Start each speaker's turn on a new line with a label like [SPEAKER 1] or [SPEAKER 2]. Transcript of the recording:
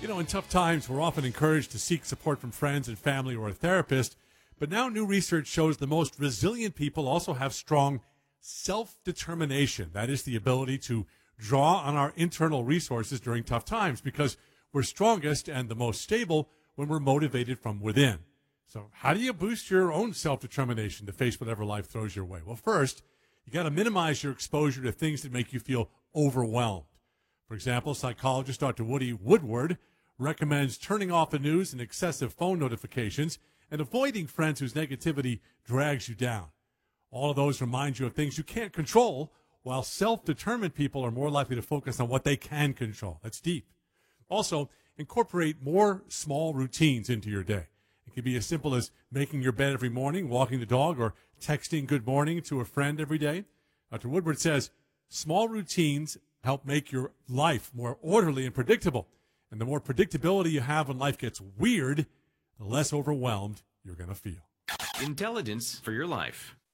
[SPEAKER 1] In tough times, we're often encouraged to seek support from friends and family or a therapist. But now new research shows the most resilient people also have strong self-determination. That is the ability to draw on our internal resources during tough times because we're strongest and the most stable when we're motivated from within. So how do you boost your own self-determination to face whatever life throws your way? Well, first, you got to minimize your exposure to things that make you feel overwhelmed. For example, psychologist Dr. Woody Woodward recommends turning off the news and excessive phone notifications and avoiding friends whose negativity drags you down. All of those remind you of things you can't control, while self-determined people are more likely to focus on what they can control. That's deep. Also, incorporate more small routines into your day. It can be as simple as making your bed every morning, walking the dog, or texting good morning to a friend every day. Dr. Woodward says small routines help make your life more orderly and predictable. And the more predictability you have when life gets weird, the less overwhelmed you're going to feel.
[SPEAKER 2] Intelligence for your life.